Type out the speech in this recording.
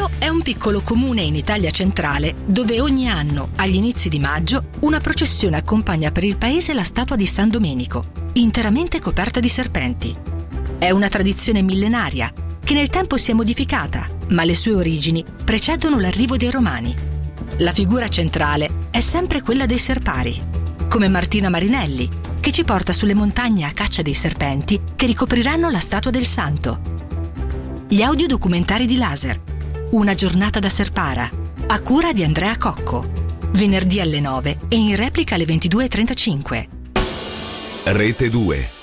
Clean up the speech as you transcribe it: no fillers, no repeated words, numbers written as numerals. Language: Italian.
Serparo è un piccolo comune in Italia centrale dove ogni anno, agli inizi di maggio, una processione accompagna per il paese la statua di San Domenico, interamente coperta di serpenti. È una tradizione millenaria che nel tempo si è modificata, ma le sue origini precedono l'arrivo dei Romani. La figura centrale è sempre quella dei Serpari, come Martina Marinelli, che ci porta sulle montagne a caccia dei serpenti che ricopriranno la statua del santo. Gli audiodocumentari di Laser. Una giornata da Serpara, a cura di Andrea Cocco. Venerdì alle 9 e in replica alle 22:35. Rete 2.